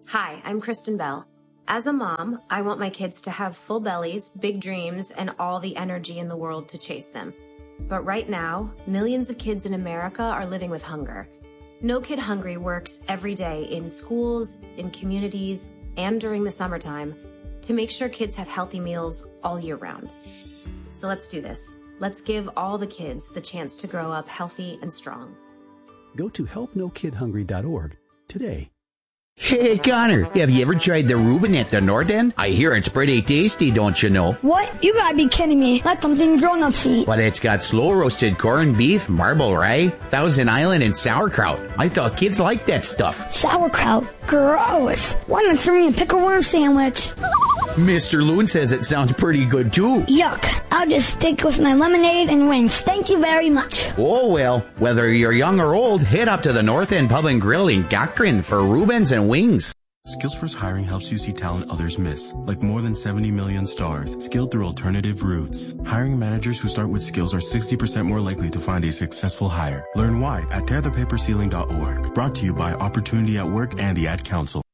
Hi, I'm Kristen Bell. As a mom, I want my kids to have full bellies, big dreams, and all the energy in the world to chase them. But right now, millions of kids in America are living with hunger. No Kid Hungry works every day in schools, in communities, and during the summertime to make sure kids have healthy meals all year round. So let's do this. Let's give all the kids the chance to grow up healthy and strong. Go to helpnokidhungry.org today. Hey, Connor, have you ever tried the Reuben at the North End? I hear it's pretty tasty, don't you know? What? You gotta be kidding me. That's something grown-ups eat. But it's got slow-roasted corned beef, marble rye, Thousand Island, and sauerkraut. I thought kids liked that stuff. Sauerkraut? Gross. Why not for me a pickle worm sandwich? Mr. Loon says it sounds pretty good, too. Yuck. I'll just stick with my lemonade and wings. Thank you very much. Oh, well, whether you're young or old, head up to the North End Pub and Grill in Gakrin for Reubens and wings. Skills First Hiring helps you see talent others miss, like more than 70 million stars, skilled through alternative routes. Hiring managers who start with skills are 60% more likely to find a successful hire. Learn why at tearthepaperceiling.org. Brought to you by Opportunity at Work and the Ad Council.